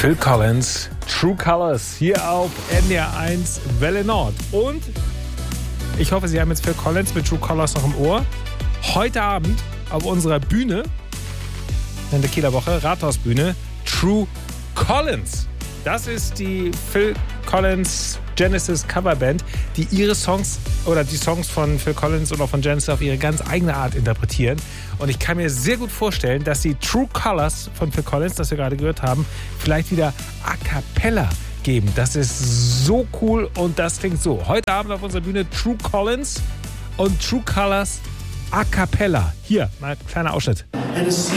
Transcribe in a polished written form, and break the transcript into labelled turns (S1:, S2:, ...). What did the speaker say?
S1: Phil Collins, True Colors, hier auf NDR 1 Welle Nord. Und ich hoffe, Sie haben jetzt Phil Collins mit True Colors noch im Ohr. Heute Abend auf unserer Bühne in der Kieler Woche, Rathausbühne, True Collins. Das ist die Phil Collins Genesis Coverband, die ihre Songs oder die Songs von Phil Collins oder von Genesis auf ihre ganz eigene Art interpretieren. Und ich kann mir sehr gut vorstellen, dass sie True Colors von Phil Collins, das wir gerade gehört haben, vielleicht wieder a cappella geben. Das ist so cool und das klingt so. Heute Abend auf unserer Bühne True Collins und True Colors a cappella. Hier, mal ein kleiner Ausschnitt.